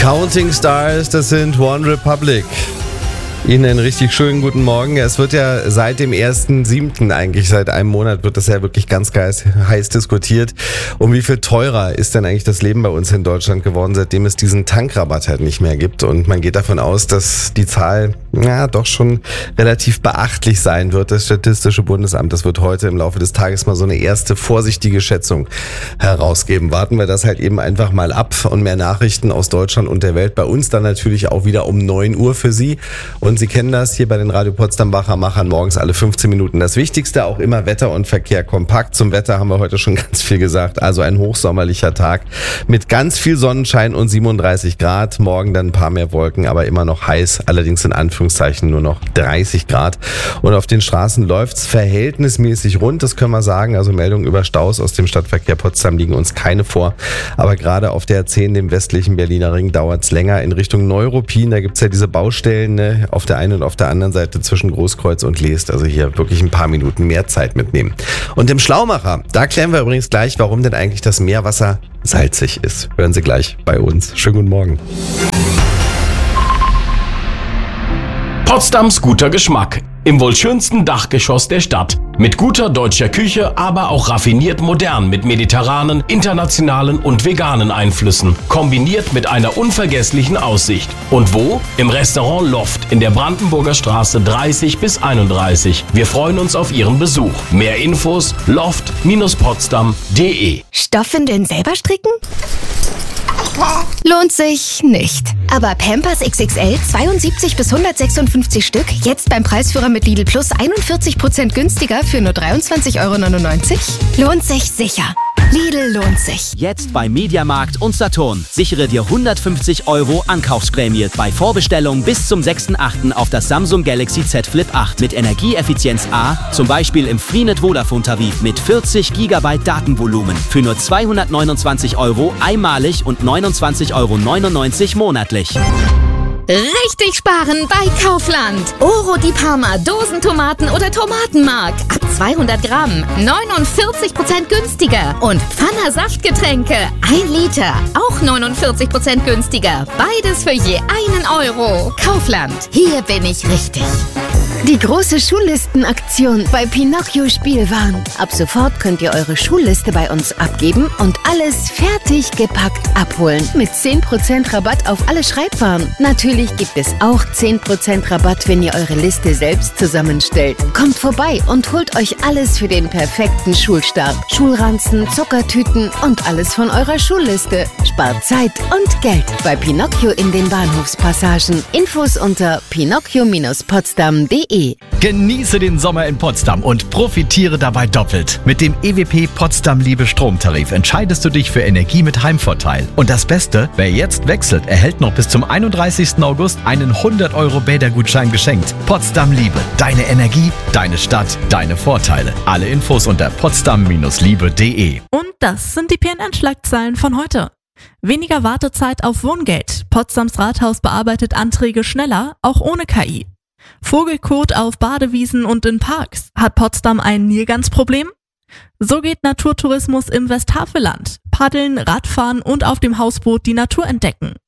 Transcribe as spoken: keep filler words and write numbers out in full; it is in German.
Counting Stars, das sind One Republic. Ihnen einen richtig schönen guten Morgen. Es wird ja seit dem ersten siebten eigentlich, seit einem Monat wird das ja wirklich ganz heiß diskutiert. Um wie viel teurer ist denn eigentlich das Leben bei uns in Deutschland geworden, seitdem es diesen Tankrabatt halt nicht mehr gibt. Und man geht davon aus, dass die Zahl ja doch schon relativ beachtlich sein wird. Das Statistische Bundesamt, das wird heute im Laufe des Tages mal so eine erste vorsichtige Schätzung herausgeben. Warten wir das halt eben einfach mal ab und mehr Nachrichten aus Deutschland und der Welt. Bei uns dann natürlich auch wieder um neun Uhr für Sie. Und Sie kennen das hier bei den Radio Potsdam-Wacher Machern morgens alle fünfzehn Minuten. Das Wichtigste auch immer Wetter und Verkehr kompakt. Zum Wetter haben wir heute schon ganz viel gesagt. Also ein hochsommerlicher Tag mit ganz viel Sonnenschein und siebenunddreißig Grad. Morgen dann ein paar mehr Wolken, aber immer noch heiß. Allerdings in Anführungszeichen nur noch dreißig Grad. Und auf den Straßen läuft's verhältnismäßig rund, das können wir sagen. Also Meldungen über Staus aus dem Stadtverkehr Potsdam liegen uns keine vor. Aber gerade auf der A zehn, dem westlichen Berliner Ring, dauert's länger in Richtung Neuruppin. Da gibt's ja diese Baustellen, ne, auf der einen und auf der anderen Seite zwischen Großkreuz und Leest. Also hier wirklich ein paar Minuten mehr Zeit mitnehmen. Und im Schlaumacher, da klären wir übrigens gleich, warum denn eigentlich das Meerwasser salzig ist. Hören Sie gleich bei uns. Schönen guten Morgen. Potsdams guter Geschmack. Im wohl schönsten Dachgeschoss der Stadt. Mit guter deutscher Küche, aber auch raffiniert modern mit mediterranen, internationalen und veganen Einflüssen. Kombiniert mit einer unvergesslichen Aussicht. Und wo? Im Restaurant Loft in der Brandenburger Straße dreißig bis einunddreißig. Wir freuen uns auf Ihren Besuch. Mehr Infos loft Bindestrich potsdam punkt de. Stoffwindeln selber stricken? Lohnt sich nicht. Aber Pampers X X L zweiundsiebzig bis hundertsechsundfünfzig Stück, jetzt beim Preisführer mit Lidl Plus einundvierzig Prozent günstiger für nur dreiundzwanzig Euro neunundneunzig? Lohnt sich sicher. Lidl lohnt sich. Jetzt bei Mediamarkt und Saturn. Sichere dir hundertfünfzig Euro Ankaufsprämie bei Vorbestellung bis zum sechsten achten auf das Samsung Galaxy Z Flip acht mit Energieeffizienz A, zum Beispiel im Freenet Vodafone Tarif mit vierzig Gigabyte Datenvolumen für nur zweihundertneunundzwanzig Euro einmalig und neunundzwanzig Euro neunundneunzig monatlich. Richtig sparen bei Kaufland. Oro di Parma, Dosentomaten oder Tomatenmark. Ab zweihundert Gramm, neunundvierzig Prozent günstiger. Und Pfanner Saftgetränke, ein Liter, auch neunundvierzig Prozent günstiger. Beides für je einen Euro. Kaufland, hier bin ich richtig. Die große Schullistenaktion bei Pinocchio Spielwaren. Ab sofort könnt ihr eure Schulliste bei uns abgeben und alles fertig gepackt abholen. Mit zehn Prozent Rabatt auf alle Schreibwaren. Natürlich gibt es auch zehn Prozent Rabatt, wenn ihr eure Liste selbst zusammenstellt. Kommt vorbei und holt euch alles für den perfekten Schulstart. Schulranzen, Zuckertüten und alles von eurer Schulliste. Spart Zeit und Geld bei Pinocchio in den Bahnhofspassagen. Infos unter pinocchio Bindestrich potsdam punkt de. Genieße den Sommer in Potsdam und profitiere dabei doppelt. Mit dem E W P Potsdam Liebe Stromtarif entscheidest du dich für Energie mit Heimvorteil. Und das Beste, wer jetzt wechselt, erhält noch bis zum einunddreißigsten August einen hundert Euro Bädergutschein geschenkt. Potsdam Liebe, deine Energie, deine Stadt, deine Vorteile. Alle Infos unter potsdam Bindestrich liebe punkt de. Und das sind die P N N-Schlagzeilen von heute. Weniger Wartezeit auf Wohngeld. Potsdams Rathaus bearbeitet Anträge schneller, auch ohne K I. Vogelkot auf Badewiesen und in Parks. Hat Potsdam ein Nilgans-Problem? So geht Naturtourismus im Westhaveland. Paddeln, Radfahren und auf dem Hausboot die Natur entdecken.